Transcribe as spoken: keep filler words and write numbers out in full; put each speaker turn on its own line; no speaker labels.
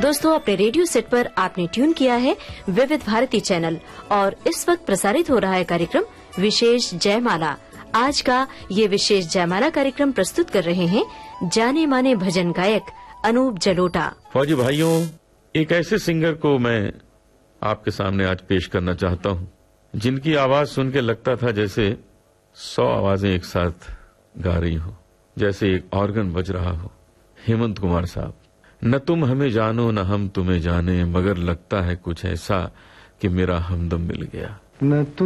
दोस्तों, अपने radio set पर आपने ट्यून किया है विविध भारती चैनल और इस वक्त प्रसारित हो रहा है कार्यक्रम विशेष जयमाला। आज का ये विशेष जयमाला कार्यक्रम प्रस्तुत कर रहे हैं जाने माने भजन गायक अनूप जलोटा।
फौजी भाइयों, एक ऐसे सिंगर को मैं आपके सामने आज पेश करना चाहता हूं जिनकी आवाज सुन के लगता था जैसे सौ आवाजें एक साथ गा रही हो, जैसे एक ऑर्गन बज रहा हो। हेमंत कुमार साहब, न तुम हमें जानो न हम तुम्हें जाने, मगर लगता है कुछ ऐसा कि मेरा हमदम मिल गया।
न तुम